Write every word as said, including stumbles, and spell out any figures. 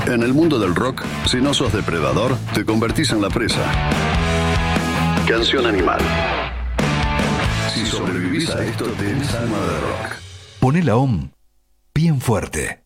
En el mundo del rock, si no sos depredador, te convertís en la presa. Canción Animal. Si sobrevivís a esto, tenés alma de rock. Poné la O M bien fuerte.